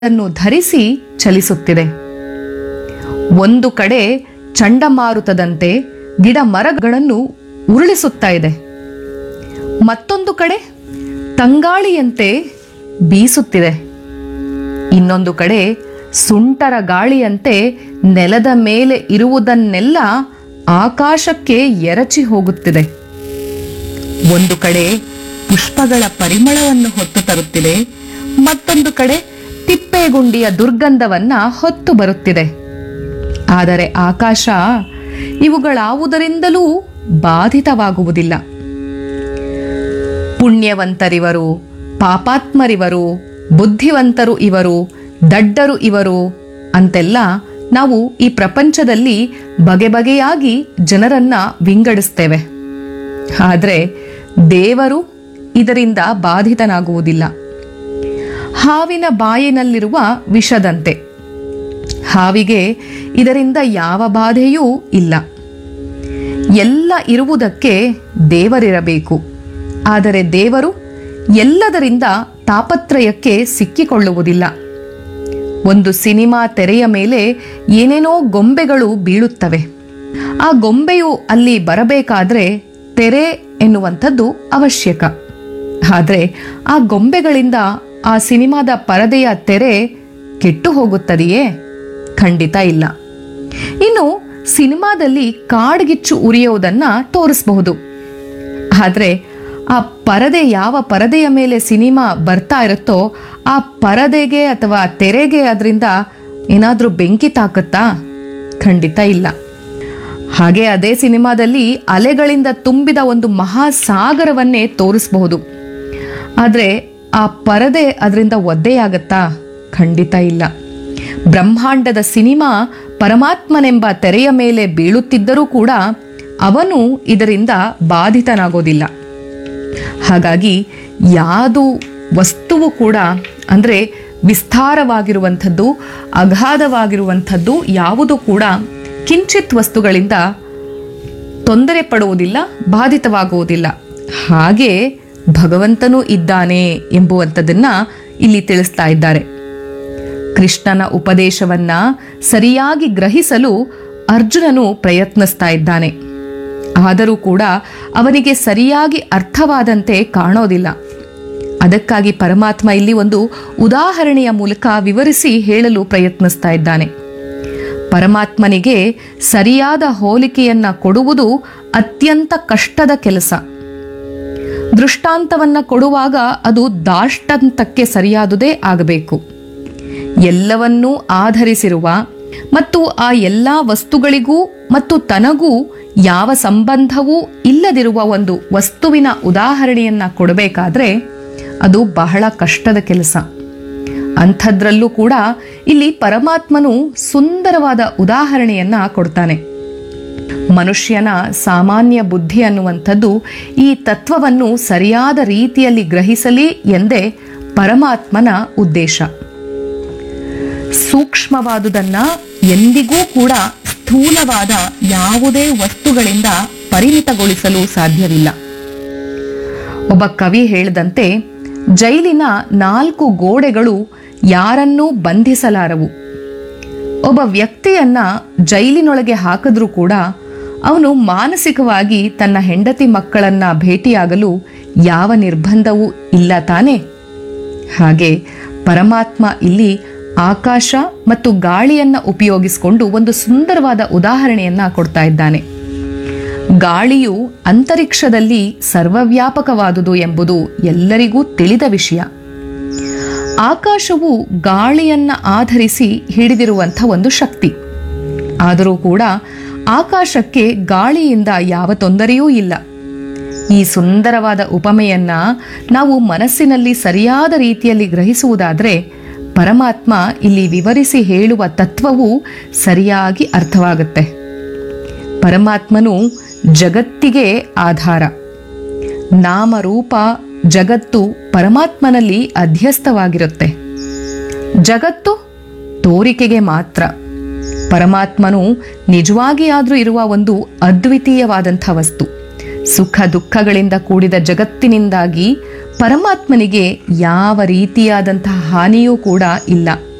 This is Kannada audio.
ಅನ್ನು ಧರಿಸಿ ಚಲಿಸುತ್ತಿದೆ. ಒಂದು ಕಡೆ ಚಂಡಮಾರುತದಂತೆ ಗಿಡ ಮರಗಳನ್ನು ಉರುಳಿಸುತ್ತಾ ಇದೆ. ಮತ್ತೊಂದು ಕಡೆ ತಂಗಾಳಿಯಂತೆ ಬೀಸುತ್ತಿದೆ. ಇನ್ನೊಂದು ಕಡೆ ಸುಂಟರ ಗಾಳಿಯಂತೆ ನೆಲದ ಮೇಲೆ ಇರುವುದನ್ನೆಲ್ಲ ಆಕಾಶಕ್ಕೆ ಎರಚಿ ಹೋಗುತ್ತಿದೆ. ಒಂದು ಕಡೆ ಪುಷ್ಪಗಳ ಪರಿಮಳವನ್ನು ಹೊತ್ತು ತರುತ್ತಿದೆ, ಮತ್ತೊಂದು ಕಡೆ ತಿಪ್ಪೆಗುಂಡಿಯ ದುರ್ಗಂಧವನ್ನ ಹೊತ್ತು ಬರುತ್ತಿದೆ. ಆದರೆ ಆಕಾಶ ಇವುಗಳಾವುದರಿಂದಲೂ ಬಾಧಿತವಾಗುವುದಿಲ್ಲ. ಪುಣ್ಯವಂತರಿವರು, ಪಾಪಾತ್ಮರಿವರು, ಬುದ್ಧಿವಂತರು ಇವರು, ದಡ್ಡರು ಇವರು ಅಂತೆಲ್ಲ ನಾವು ಈ ಪ್ರಪಂಚದಲ್ಲಿ ಬಗೆ ಬಗೆಯಾಗಿ ಜನರನ್ನ ವಿಂಗಡಿಸ್ತೇವೆ. ಆದರೆ ದೇವರು ಇದರಿಂದ ಬಾಧಿತನಾಗುವುದಿಲ್ಲ. ಹಾವಿನ ಬಾಯಿನಲ್ಲಿರುವ ವಿಷದಂತೆ ಹಾವಿಗೆ ಇದರಿಂದ ಯಾವ ಬಾಧೆಯೂ ಇಲ್ಲ. ಎಲ್ಲ ಇರುವುದಕ್ಕೆ ದೇವರಿರಬೇಕು. ಆದರೆ ದೇವರು ಎಲ್ಲದರಿಂದ ತಾಪತ್ರಯಕ್ಕೆ ಸಿಕ್ಕಿಕೊಳ್ಳುವುದಿಲ್ಲ. ಒಂದು ಸಿನಿಮಾ ತೆರೆಯ ಮೇಲೆ ಏನೇನೋ ಗೊಂಬೆಗಳು ಬೀಳುತ್ತವೆ. ಆ ಗೊಂಬೆಯು ಅಲ್ಲಿ ಬರಬೇಕಾದ್ರೆ ತೆರೆ ಎನ್ನುವಂಥದ್ದು ಅವಶ್ಯಕ. ಆದರೆ ಆ ಗೊಂಬೆಗಳಿಂದ ಆ ಸಿನಿಮಾದ ಪರದೆಯ ತೆರೆ ಕೆಟ್ಟು ಹೋಗುತ್ತದೆಯೇ? ಖಂಡಿತ ಇಲ್ಲ. ಇನ್ನು ಸಿನಿಮಾದಲ್ಲಿ ಕಾಡ್ಗಿಚ್ಚು ಉರಿಯುವುದನ್ನ ತೋರಿಸಬಹುದು. ಆದರೆ ಆ ಪರದೆ ಯಾವ ಪರದೆಯ ಮೇಲೆ ಸಿನಿಮಾ ಬರ್ತಾ ಇರುತ್ತೋ ಆ ಪರದೆಗೆ ಅಥವಾ ತೆರೆಗೆ ಅದರಿಂದ ಏನಾದ್ರೂ ಬೆಂಕಿ ತಾಕತ್ತಾ? ಖಂಡಿತ ಇಲ್ಲ. ಹಾಗೆ ಅದೇ ಸಿನಿಮಾದಲ್ಲಿ ಅಲೆಗಳಿಂದ ತುಂಬಿದ ಒಂದು ಮಹಾಸಾಗರವನ್ನೇ ತೋರಿಸಬಹುದು. ಆದರೆ ಆ ಪರದೆ ಅದರಿಂದ ಒದ್ದೆಯಾಗತ್ತಾ? ಖಂಡಿತ ಇಲ್ಲ. ಬ್ರಹ್ಮಾಂಡದ ಸಿನಿಮಾ ಪರಮಾತ್ಮನೆಂಬ ತೆರೆಯ ಮೇಲೆ ಬೀಳುತ್ತಿದ್ದರೂ ಕೂಡ ಅವನು ಇದರಿಂದ ಬಾಧಿತನಾಗೋದಿಲ್ಲ. ಹಾಗಾಗಿ ಯಾವುದು ವಸ್ತುವು ಕೂಡ ಅಂದರೆ ವಿಸ್ತಾರವಾಗಿರುವಂಥದ್ದು, ಅಗಾಧವಾಗಿರುವಂಥದ್ದು ಯಾವುದು ಕೂಡ ಕಿಂಚಿತ್ ವಸ್ತುಗಳಿಂದ ತೊಂದರೆ ಪಡುವುದಿಲ್ಲ, ಬಾಧಿತವಾಗುವುದಿಲ್ಲ. ಹಾಗೆ ಭಗವಂತನೂ ಇದ್ದಾನೆ ಎಂಬುವಂಥದ್ದನ್ನ ಇಲ್ಲಿ ತಿಳಿಸ್ತಾ ಇದ್ದಾರೆ. ಕೃಷ್ಣನ ಉಪದೇಶವನ್ನ ಸರಿಯಾಗಿ ಗ್ರಹಿಸಲು ಅರ್ಜುನನು ಪ್ರಯತ್ನಿಸ್ತಾ ಇದ್ದಾನೆ. ಆದರೂ ಕೂಡ ಅವನಿಗೆ ಸರಿಯಾಗಿ ಅರ್ಥವಾದಂತೆ ಕಾಣೋದಿಲ್ಲ. ಅದಕ್ಕಾಗಿ ಪರಮಾತ್ಮ ಇಲ್ಲಿ ಒಂದು ಉದಾಹರಣೆಯ ಮೂಲಕ ವಿವರಿಸಿ ಹೇಳಲು ಪ್ರಯತ್ನಿಸ್ತಾ ಇದ್ದಾನೆ. ಪರಮಾತ್ಮನಿಗೆ ಸರಿಯಾದ ಹೋಲಿಕೆಯನ್ನ ಕೊಡುವುದು ಅತ್ಯಂತ ಕಷ್ಟದ ಕೆಲಸ. ದೃಷ್ಟಾಂತವನ್ನ ಕೊಡುವಾಗ ಅದು ದಾಷ್ಟಂತಕ್ಕೆ ಸರಿಯಾದುದೇ ಆಗಬೇಕು. ಎಲ್ಲವನ್ನೂ ಆಧರಿಸಿರುವ ಮತ್ತು ಆ ಎಲ್ಲ ವಸ್ತುಗಳಿಗೂ ಮತ್ತು ತನಗೂ ಯಾವ ಸಂಬಂಧವೂ ಇಲ್ಲದಿರುವ ಒಂದು ವಸ್ತುವಿನ ಉದಾಹರಣೆಯನ್ನ ಕೊಡಬೇಕಾದ್ರೆ ಅದು ಬಹಳ ಕಷ್ಟದ ಕೆಲಸ. ಅಂಥದ್ರಲ್ಲೂ ಕೂಡ ಇಲ್ಲಿ ಪರಮಾತ್ಮನು ಸುಂದರವಾದ ಉದಾಹರಣೆಯನ್ನ ಕೊಡ್ತಾನೆ. ಮನುಷ್ಯನ ಸಾಮಾನ್ಯ ಬುದ್ಧಿ ಅನ್ನುವಂಥದ್ದು ಈ ತತ್ವವನ್ನು ಸರಿಯಾದ ರೀತಿಯಲ್ಲಿ ಗ್ರಹಿಸಲಿ ಎಂದೇ ಪರಮಾತ್ಮನ ಉದ್ದೇಶ. ಸೂಕ್ಷ್ಮವಾದುದನ್ನ ಎಂದಿಗೂ ಕೂಡ ಸ್ಥೂಲವಾದ ಯಾವುದೇ ವಸ್ತುಗಳಿಂದ ಪರಿಮಿತಗೊಳಿಸಲು ಸಾಧ್ಯವಿಲ್ಲ. ಒಬ್ಬ ಕವಿ ಹೇಳಿದಂತೆ, ಜೈಲಿನ 4 ಗೋಡೆಗಳು ಯಾರನ್ನೂ ಬಂಧಿಸಲಾರವು. ಒಬ್ಬ ವ್ಯಕ್ತಿಯನ್ನ ಜೈಲಿನೊಳಗೆ ಹಾಕಿದ್ರೂ ಕೂಡ ಅವನು ಮಾನಸಿಕವಾಗಿ ತನ್ನ ಹೆಂಡತಿ ಮಕ್ಕಳನ್ನ ಭೇಟಿಯಾಗಲು ಯಾವ ನಿರ್ಬಂಧವೂ ಇಲ್ಲ ತಾನೆ. ಹಾಗೆ ಪರಮಾತ್ಮ ಇಲ್ಲಿ ಆಕಾಶ ಮತ್ತು ಗಾಳಿಯನ್ನ ಉಪಯೋಗಿಸಿಕೊಂಡು ಒಂದು ಸುಂದರವಾದ ಉದಾಹರಣೆಯನ್ನ ಕೊಡ್ತಾ ಇದ್ದಾನೆ. ಗಾಳಿಯು ಅಂತರಿಕ್ಷದಲ್ಲಿ ಸರ್ವವ್ಯಾಪಕವಾದುದು ಎಂಬುದು ಎಲ್ಲರಿಗೂ ತಿಳಿದ ವಿಷಯ. ಆಕಾಶವು ಗಾಳಿಯನ್ನ ಆಧರಿಸಿ ಹಿಡಿದಿರುವಂಥ ಒಂದು ಶಕ್ತಿ. ಆದರೂ ಕೂಡ ಆಕಾಶಕ್ಕೆ ಗಾಳಿಯಿಂದ ಯಾವ ತೊಂದರೆಯೂ ಇಲ್ಲ. ಈ ಸುಂದರವಾದ ಉಪಮೆಯನ್ನ ನಾವು ಮನಸ್ಸಿನಲ್ಲಿ ಸರಿಯಾದ ರೀತಿಯಲ್ಲಿ ಗ್ರಹಿಸುವುದಾದರೆ ಪರಮಾತ್ಮ ಇಲ್ಲಿ ವಿವರಿಸಿ ಹೇಳುವ ತತ್ವವು ಸರಿಯಾಗಿ ಅರ್ಥವಾಗುತ್ತೆ. ಪರಮಾತ್ಮನು ಜಗತ್ತಿಗೆ ಆಧಾರ. ನಾಮರೂಪ ಜಗತ್ತು ಪರಮಾತ್ಮನಲ್ಲಿ ಅಧ್ಯಸ್ಥವಾಗಿರುತ್ತೆ. ಜಗತ್ತು ತೋರಿಕೆಗೆ ಮಾತ್ರ. ಪರಮಾತ್ಮನು ನಿಜವಾಗಿಯಾದರೂ ಇರುವ ಒಂದು ಅದ್ವಿತೀಯವಾದಂಥ ವಸ್ತು. ಸುಖ ದುಃಖಗಳಿಂದ ಕೂಡಿದ ಜಗತ್ತಿನಿಂದಾಗಿ ಪರಮಾತ್ಮನಿಗೆ ಯಾವ ರೀತಿಯಾದಂತಹ ಹಾನಿಯೂ ಕೂಡ ಇಲ್ಲ.